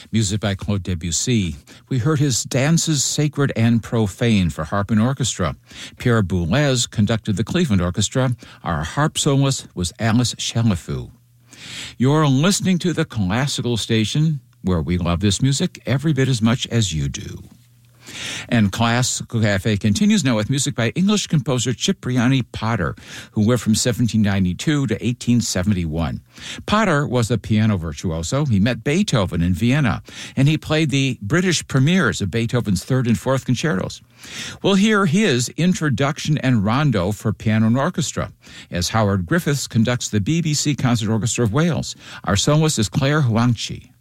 Music by Claude Debussy. We heard his Dances Sacred and Profane for harp and orchestra. Pierre Boulez conducted the Cleveland Orchestra. Our harp soloist was Alice Chalifou. You're listening to the Classical Station, where we love this music every bit as much as you do. And Classical Cafe continues now with music by English composer Cipriani Potter, who lived from 1792 to 1871. Potter was a piano virtuoso. He met Beethoven in Vienna, and he played the British premieres of Beethoven's third and fourth concertos. We'll hear his introduction and rondo for piano and orchestra, as Howard Griffiths conducts the BBC Concert Orchestra of Wales. Our soloist is Claire Huangchi.